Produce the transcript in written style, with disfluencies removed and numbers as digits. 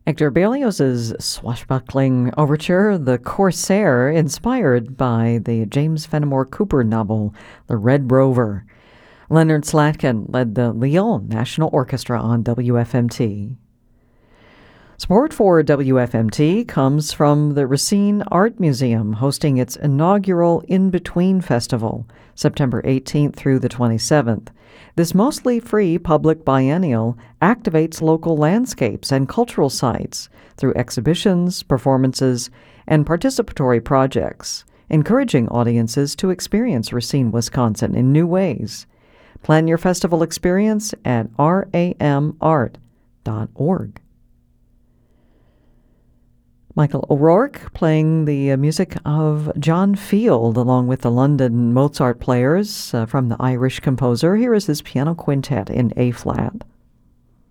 Hector Berlioz's swashbuckling overture, The Corsair, inspired by the James Fenimore Cooper novel, The Red Rover. Leonard Slatkin led the Lyon National Orchestra on WFMT. Support for WFMT comes from the Racine Art Museum, hosting its inaugural In Between Festival, September 18th through the 27th. This mostly free public biennial activates local landscapes and cultural sites through exhibitions, performances, and participatory projects, encouraging audiences to experience Racine, Wisconsin in new ways. Plan your festival experience at ramart.org. Michael O'Rourke playing the music of John Field along with the London Mozart players from the Irish composer. Here is his piano quintet in A-flat.